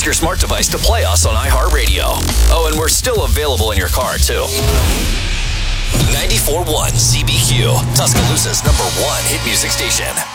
Ask your smart device to play us on iHeartRadio. Oh, and we're still available in your car, too. 94.1 CBQ, Tuscaloosa's #1 hit music station.